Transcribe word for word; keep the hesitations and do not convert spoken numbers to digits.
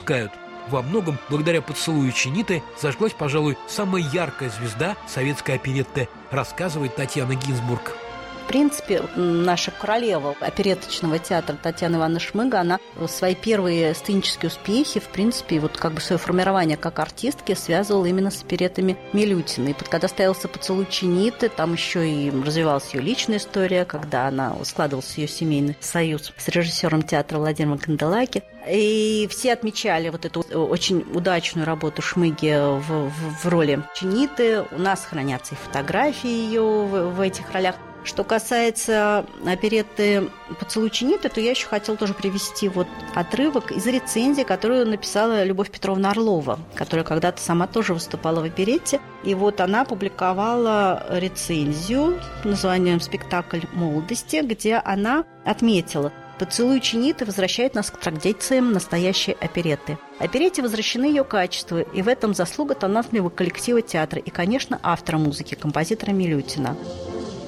замолкают. Во многом благодаря «Поцелую Чиниты» зажглась, пожалуй, самая яркая звезда советской оперетты, рассказывает Татьяна Гинзбург. В принципе, наша королева опереточного театра Татьяна Ивановна Шмыга, она свои первые сценические успехи, в принципе, вот как бы свое формирование как артистки связывала именно с оперетами Милютина. И когда ставился «Поцелуй Чиниты», там еще и развивалась ее личная история, когда она складывался ее семейный союз с режиссером театра Владимиром Канделаки. И все отмечали вот эту очень удачную работу Шмыги в, в, в роли Чиниты. У нас хранятся и фотографии ее в, в этих ролях. Что касается оперетты «Поцелуй Чиниты», то я еще хотела тоже привести вот отрывок из рецензии, которую написала Любовь Петровна Орлова, которая когда-то сама тоже выступала в оперетте. И вот она публиковала рецензию под названием «Спектакль молодости», где она отметила: «Поцелуй Чиниты возвращает нас к традициям настоящей оперетты. Оперетте возвращены ее качества, и в этом заслуга талантливого коллектива театра и, конечно, автора музыки, композитора Милютина.